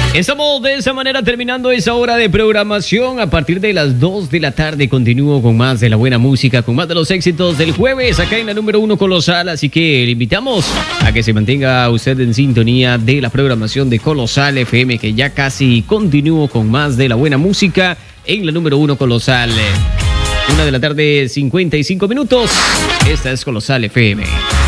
Estamos de esa manera terminando esa hora de programación. A partir de las 2 de la tarde continúo con más de la buena música, con más de los éxitos del jueves acá en la número 1 Colosal. Así que le invitamos a que se mantenga usted en sintonía de la programación de Colosal FM, que ya casi continúo con más de la buena música en la número 1 Colosal. 1 de la tarde, 55 minutos. Esta es Colosal FM.